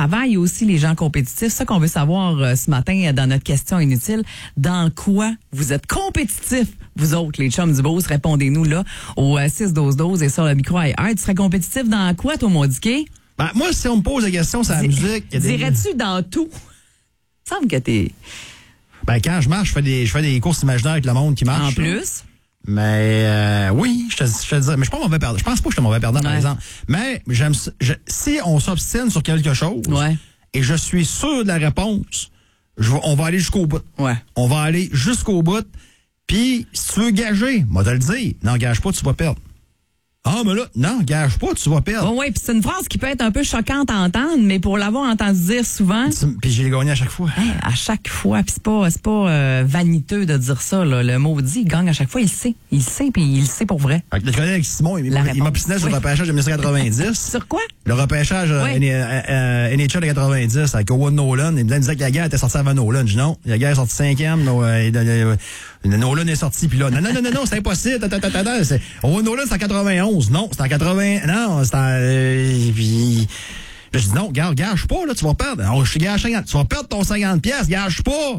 travail aussi, les gens compétitifs. C'est ça qu'on veut savoir ce matin dans notre question inutile. Dans quoi vous êtes compétitifs? Vous autres, les chums du Beauce, répondez-nous là au 6-12-12 et sur le micro iHeart. Tu serais compétitif dans quoi, toi, mon Dicky? Ben, moi, si on me pose la question sur la musique... Dirais-tu dans tout? Il me semble que t'es... Ben, quand je marche, je fais des courses imaginaires avec le monde qui marche. En plus? Mais oui, je te dis, mais je suis pas mauvais perdant. Je pense pas que je suis un mauvais perdant, par exemple. Mais si on s'obstine sur quelque chose et je suis sûr de la réponse, on va aller jusqu'au bout. Ouais. On va aller jusqu'au bout. Puis, si tu veux gager, moi te le dire, non, gage pas, tu vas perdre. Ah, mais là, non, gage pas, tu vas perdre. Oui, puis c'est une phrase qui peut être un peu choquante à entendre, mais pour l'avoir entendu dire souvent... Puis j'ai gagné à chaque fois. Hein, à chaque fois, puis c'est pas vaniteux de dire ça, là. Le maudit, il gagne à chaque fois, il le sait, puis il le sait pour vrai. Tu connais avec Simon, il m'a pistiné sur le repêchage de 1990. Sur quoi? Le repêchage NHL de 90 avec Owen Nolan. Il me disait que la guerre était sortie avant Nolan. Je dis non, la guerre est sortie 5e. Nolan est sorti, puis là, non, c'est impossible. Owen Nolan, c'est en 91. Non, c'est en 80. Non, c'est en. Puis. Là, je dis non, gage pas, là, tu vas perdre. Alors, je te gage 50. Tu vas perdre ton 50$, gage pas.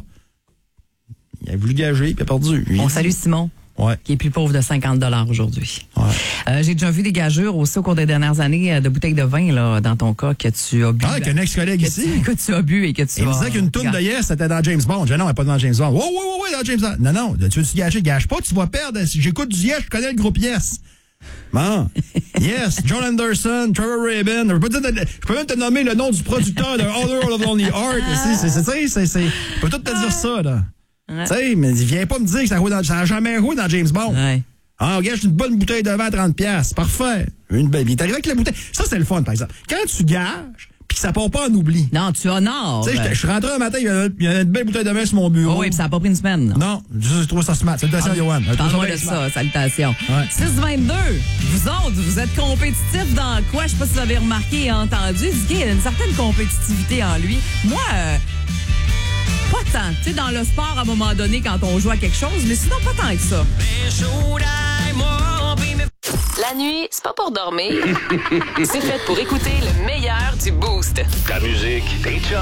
Il a voulu gager, puis il a perdu. On salue Simon. Ouais. Qui est plus pauvre de 50$ aujourd'hui. Ouais. J'ai déjà vu des gageurs aussi au cours des dernières années de bouteilles de vin, là, dans ton cas, que tu as bu. Ah, avec un ex-collègue ici. Que tu as bu et que tu Il me disait qu'une toune de Yes, c'était dans James Bond. Je dis non, elle n'est pas dans James Bond. Oui, dans James Bond. Non, tu veux-tu gager? Gage pas, tu vas perdre. Si j'écoute du Yes, je connais le groupe Yes. Bon. Yes, John Anderson, Trevor Rabin. Je peux même te nommer le nom du producteur de Other of Lonely Heart. Je peux tout te dire ça, là. Ouais. Tu sais, mais viens pas me dire que ça n'a jamais roulé dans James Bond. Ouais. Ah, regarde, j'ai une bonne bouteille de vin à 30$. Parfait. Une belle. Il est arrivé avec la bouteille. Ça, c'est le fun, par exemple. Quand tu gages, puis que ça part pas en oubli. Non, tu honores. Tu sais, je suis rentré un matin, il y avait une belle bouteille de vin sur mon bureau. Oh oui, puis ça n'a pas pris une semaine. Non, je trouve ça smart. Salutations, Johan. Parle-moi de ça. Salutations. Ouais. 6-22. Vous autres, vous êtes compétitifs dans quoi? Je sais pas si vous avez remarqué et entendu. Il y a une certaine compétitivité en lui. Moi, pas tant. Tu sais, dans le sport, à un moment donné, quand on joue à quelque chose, mais sinon, pas tant que ça. La nuit, c'est pas pour dormir. C'est fait pour écouter le meilleur du Boost. Ta musique, tes chums,